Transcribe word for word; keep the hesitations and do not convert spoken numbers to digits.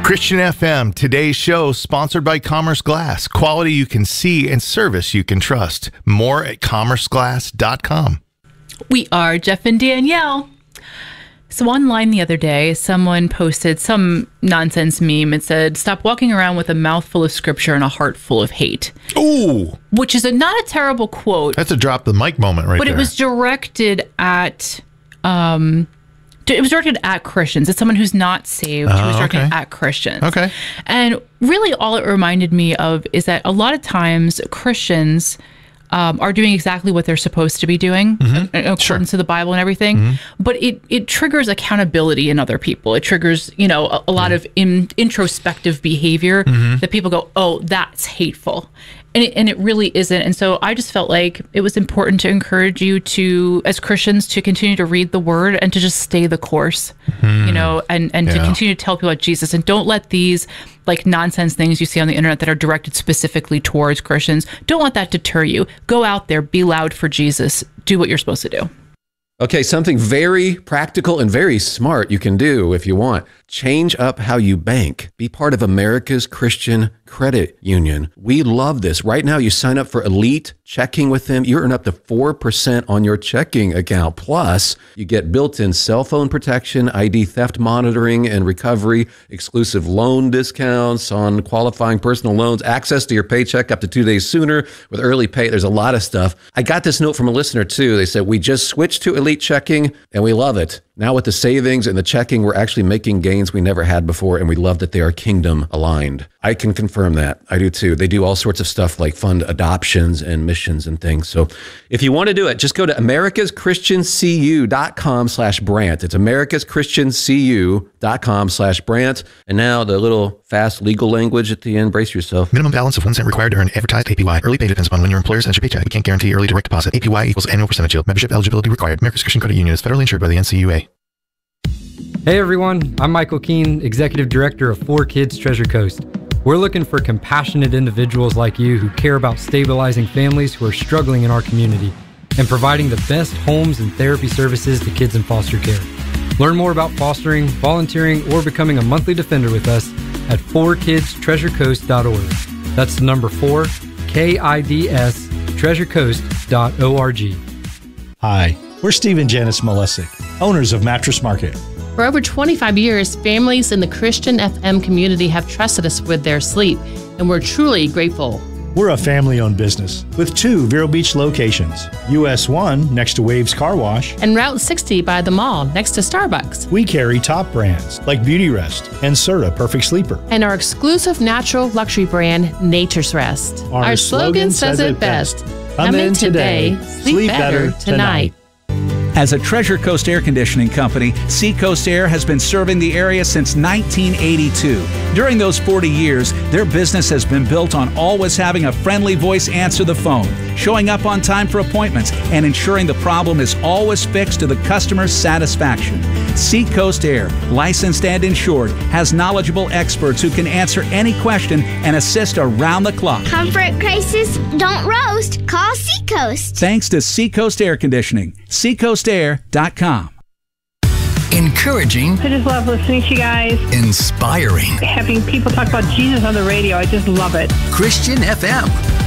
Christian F M, today's show sponsored by Commerce Glass. Quality you can see and service you can trust. More at commerce glass dot com. We are Jeff and Danielle. So online the other day, someone posted some nonsense meme. It said, "Stop walking around with a mouth full of scripture and a heart full of hate." Ooh. Which is a, not a terrible quote. That's a drop the mic moment right but there. But it was directed at... Um, It was directed at Christians. It's someone who's not saved. Oh, who was directed okay. at Christians. Okay. And really all it reminded me of is that a lot of times Christians um, are doing exactly what they're supposed to be doing Mm-hmm. in accordance Sure. to the Bible and everything. Mm-hmm. But it, it triggers accountability in other people. It triggers, you know, a, a lot mm-hmm. of in, introspective behavior mm-hmm. that people go, oh, that's hateful. And it, and it really isn't. And so I just felt like it was important to encourage you to, as Christians, to continue to read the word and to just stay the course, mm-hmm. you know, and, and yeah. to continue to tell people about Jesus. And don't let these like nonsense things you see on the internet that are directed specifically towards Christians, don't let that deter you. Go out there, be loud for Jesus, do what you're supposed to do. Okay, something very practical and very smart you can do if you want. Change up how you bank. Be part of America's Christian Credit Union. We love this. Right now, you sign up for Elite Checking with them. You earn up to four percent on your checking account. Plus, you get built-in cell phone protection, I D theft monitoring and recovery, exclusive loan discounts on qualifying personal loans, access to your paycheck up to two days sooner with early pay. There's a lot of stuff. I got this note from a listener, too. They said, we just switched to Elite Checking, and we love it. Now with the savings and the checking, we're actually making gains we never had before, and we love that they are kingdom aligned. I can confirm that. I do too. They do all sorts of stuff like fund adoptions and missions and things. So if you want to do it, just go to americas christian c u dot com slash Brant. It's americas christian c u dot com slash Brant. And now the little fast legal language at the end. Brace yourself. Minimum balance of one cent required to earn advertised A P Y. Early pay depends upon when your employer sends your paycheck. We can't guarantee early direct deposit. A P Y equals annual percentage yield. Membership eligibility required. America's Christian Credit Union is federally insured by the N C U A. Hey everyone, I'm Michael Keene, Executive Director of four Kids Treasure Coast. We're looking for compassionate individuals like you who care about stabilizing families who are struggling in our community and providing the best homes and therapy services to kids in foster care. Learn more about fostering, volunteering, or becoming a monthly defender with us at four kids treasure coast dot org. That's the number four, K I D S, treasure coast dot org. Hi, we're Steve and Janice Malesic, owners of Mattress Market. For over twenty-five years, families in the Christian F M community have trusted us with their sleep, and we're truly grateful. We're a family-owned business with two Vero Beach locations, U S one next to Waves Car Wash, and Route sixty by the mall next to Starbucks. We carry top brands like Beauty Rest and Serta Perfect Sleeper. And our exclusive natural luxury brand, Nature's Rest. Our, our slogan, slogan says it best. Come in today, sleep, sleep better tonight. tonight. As a Treasure Coast Air Conditioning company, Seacoast Air has been serving the area since nineteen eighty-two. During those forty years, their business has been built on always having a friendly voice answer the phone, showing up on time for appointments, and ensuring the problem is always fixed to the customer's satisfaction. Seacoast Air, licensed and insured, has knowledgeable experts who can answer any question and assist around the clock. Comfort crisis, don't roast. Call Seacoast. Thanks to Seacoast Air Conditioning. seacoast air dot com. Encouraging. I just love listening to you guys. Inspiring. Having people talk about Jesus on the radio, I just love it. Christian F M.